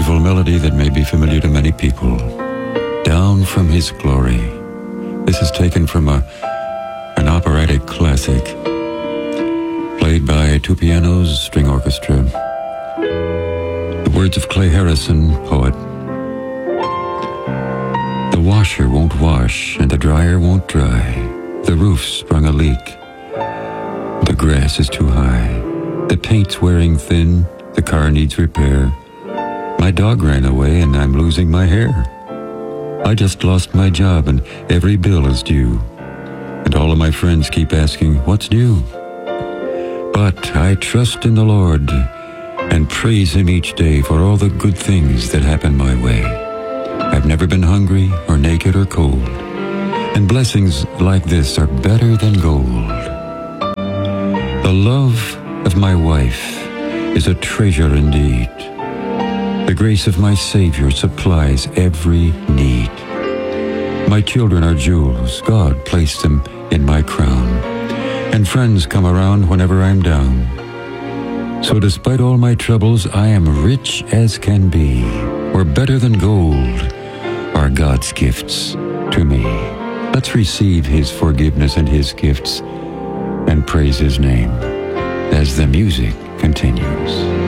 beautiful melody that may be familiar to many people. Down from His Glory. This is taken from an operatic classic, played by two pianos, string orchestra. The words of Clay Harrison, poet. The washer won't wash and the dryer won't dry. The roof's sprung a leak. The grass is too high. The paint's wearing thin. The car needs repair. My dog ran away and I'm losing my hair. I just lost my job and every bill is due. And all of my friends keep asking, what's new? But I trust in the Lord and praise Him each day for all the good things that happen my way. I've never been hungry or naked or cold. And blessings like this are better than gold. The love of my wife is a treasure indeed. The grace of my Savior supplies every need. My children are jewels. God placed them in my crown. And friends come around whenever I'm down. So despite all my troubles, I am rich as can be. Or better than gold are God's gifts to me. Let's receive His forgiveness and His gifts and praise His name as the music continues.